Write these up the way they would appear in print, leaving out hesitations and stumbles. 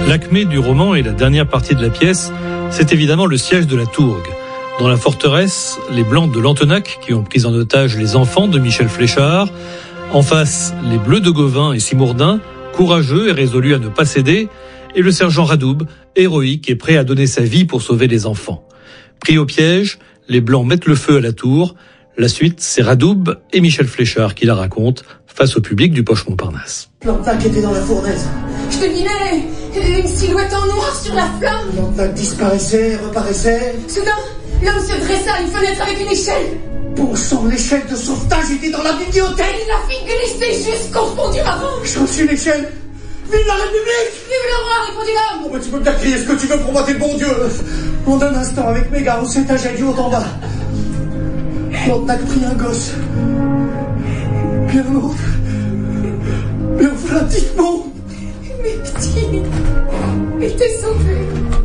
L'acmé du roman et la dernière partie de la pièce, c'est évidemment le siège de la Tourgue. Dans la forteresse, les Blancs de Lantenac qui ont pris en otage les enfants de Michel Fléchard. En face, les Bleus de Gauvin et Simourdin, courageux et résolus à ne pas céder. Et le sergent Radoub, héroïque et prêt à donner sa vie pour sauver les enfants. Pris au piège, les Blancs mettent le feu à la tour. La suite, c'est Radoub et Michel Fléchard qui la racontent face au public du Poche Montparnasse. Lantenac était dans la fournaise. Je devinais une silhouette en noir sur la flamme. Lantenac disparaissait, reparaissait. Soudain, l'homme se dressa à une fenêtre avec une échelle. Bon sang, l'échelle de sauvetage était dans la bibliothèque. Il la fit glisser jusqu'au fond du ravin. J'ai reçu l'échelle. Vive la République! Vive le roi, répondit l'homme. Oh, mais tu peux bien crier ce que tu veux pour moi, t'es le bon Dieu. En un instant, avec mes gars, on s'étageait du haut en bas. Lantenac prit un gosse. Puis un autre. Mais enfin, un petit monde. Mes petits étaient sauvés.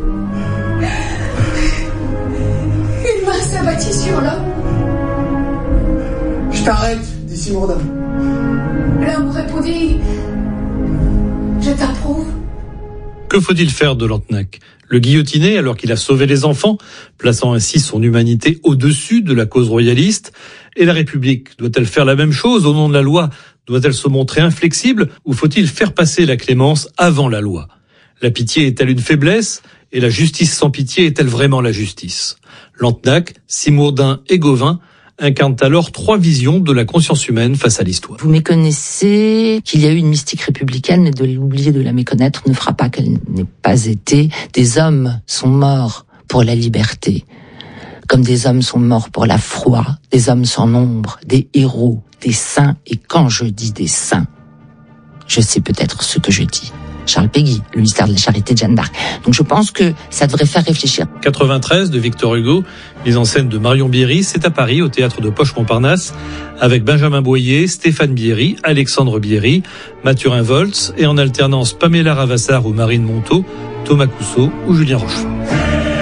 Une main s'abattit sur l'homme. Je t'arrête, dit Simourdin. L'homme répondit: je t'approuve. Que faut-il faire de Lantenac ? Le guillotiner alors qu'il a sauvé les enfants, plaçant ainsi son humanité au-dessus de la cause royaliste. Et la République, doit-elle faire la même chose au nom de la loi ? Doit-elle se montrer inflexible ou faut-il faire passer la clémence avant la loi ? La pitié est-elle une faiblesse ? Et la justice sans pitié est-elle vraiment la justice ? Lantenac, Simourdin et Gauvin incarnent alors 3 visions de la conscience humaine face à l'histoire. Vous méconnaissez qu'il y a eu une mystique républicaine, et de l'oublier, de la méconnaître ne fera pas qu'elle n'ait pas été. Des hommes sont morts pour la liberté, comme des hommes sont morts pour la foi, des hommes sans nombre, des héros, des saints. Et quand je dis des saints, je sais peut-être ce que je dis. Charles Péguy, le mystère de la charité de Jeanne d'Arc. Donc je pense que ça devrait faire réfléchir. 93 de Victor Hugo, mise en scène de Marion Bierry, c'est à Paris, au théâtre de Poche Montparnasse, avec Benjamin Boyer, Stéphane Bierry, Alexandre Bierry, Mathurin Volz, et en alternance Pamela Ravassar ou Marine Monteau, Thomas Cousseau ou Julien Rochefort.